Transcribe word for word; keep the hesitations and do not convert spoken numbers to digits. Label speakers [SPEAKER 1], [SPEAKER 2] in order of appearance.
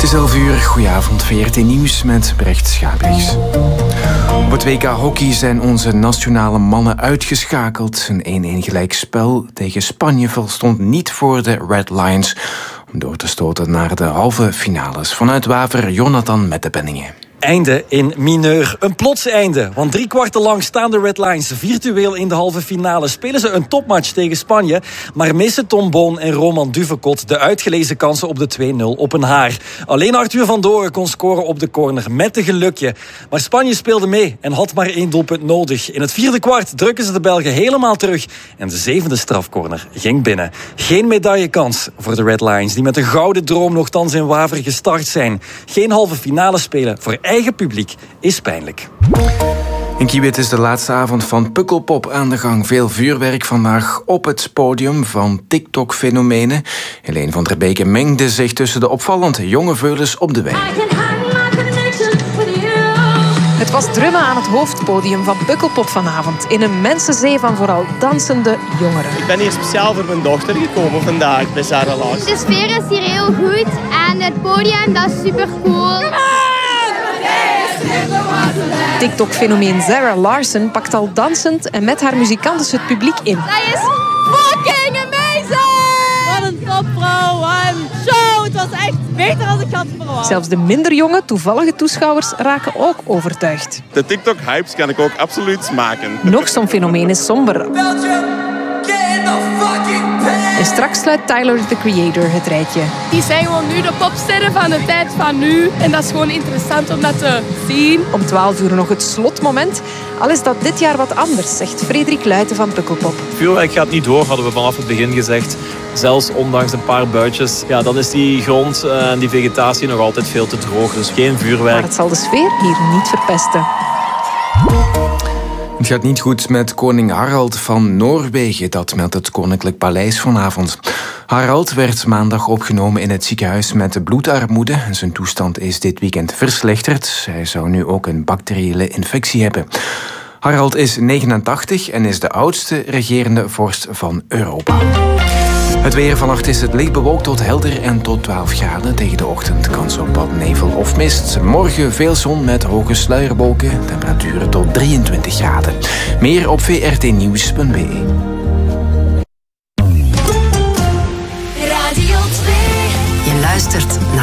[SPEAKER 1] is elf uur, goedenavond, V R T Nieuws met Brecht Schabrichs. Op het W K Hockey zijn onze nationale mannen uitgeschakeld. Een één-één gelijkspel tegen Spanje volstond niet voor de Red Lions om door te stoten naar de halve finales. Vanuit Waver, Jonathan met de penningen.
[SPEAKER 2] Einde in mineur. Een plots einde. Want drie kwarten lang staan de Red Lions virtueel in de halve finale. Spelen ze een topmatch tegen Spanje. Maar missen Tom Boon en Roman Duvekot de uitgelezen kansen op de twee nul op een haar. Alleen Arthur van Doren kon scoren op de corner met een gelukje. Maar Spanje speelde mee en had maar één doelpunt nodig. In het vierde kwart drukken ze de Belgen helemaal terug. En de zevende strafcorner ging binnen. Geen medaillekans voor de Red Lions, die met een gouden droom nogthans in Waver gestart zijn. Geen halve finale spelen voor eigen publiek is pijnlijk.
[SPEAKER 1] In Kiewit is de laatste avond van Pukkelpop aan de gang. Veel vuurwerk vandaag op het podium van TikTok-fenomenen. Helene van der Beken mengde zich tussen de opvallend jonge veulens op de weg.
[SPEAKER 3] Het was drummen aan het hoofdpodium van Pukkelpop vanavond. In een mensenzee van vooral dansende jongeren.
[SPEAKER 4] Ik ben hier speciaal voor mijn dochter gekomen vandaag bij Sarah Lars.
[SPEAKER 5] De sfeer is hier heel goed en het podium, dat is super cool.
[SPEAKER 3] TikTok-fenomeen Sarah Larson pakt al dansend en met haar muzikanten het publiek in.
[SPEAKER 5] Dat is fucking amazing!
[SPEAKER 6] Wat een topvrouw, wat een show! Het was echt beter dan ik had verwacht.
[SPEAKER 3] Zelfs de minder jonge, toevallige toeschouwers raken ook overtuigd.
[SPEAKER 7] De TikTok-hypes kan ik ook absoluut smaken.
[SPEAKER 3] Nog zo'n fenomeen is somber. En straks sluit Tyler, the Creator, het rijtje.
[SPEAKER 8] Die zijn gewoon nu de popsterren van de tijd van nu. En dat is gewoon interessant om dat te zien.
[SPEAKER 3] Om twaalf uur nog het slotmoment. Al is dat dit jaar wat anders, zegt Frederik Luijten van Pukkelpop.
[SPEAKER 9] Vuurwerk gaat niet door, hadden we vanaf het begin gezegd. Zelfs ondanks een paar buitjes. Ja, dan is die grond en die vegetatie nog altijd veel te droog. Dus geen vuurwerk.
[SPEAKER 3] Maar het zal de sfeer hier niet verpesten.
[SPEAKER 1] Het gaat niet goed met koning Harald van Noorwegen, dat meldt het Koninklijk Paleis vanavond. Harald werd maandag opgenomen in het ziekenhuis met bloedarmoede. Zijn toestand is dit weekend verslechterd. Hij zou nu ook een bacteriële infectie hebben. Harald is negenentachtig en is de oudste regerende vorst van Europa. Het weer vannacht is het licht bewolkt tot helder en tot twaalf graden. Tegen de ochtend kans op wat nevel of mist. Morgen veel zon met hoge sluierwolken. Temperaturen tot drieëntwintig graden. Meer op v r t nieuws punt b e.
[SPEAKER 10] Radio twee. Je luistert naar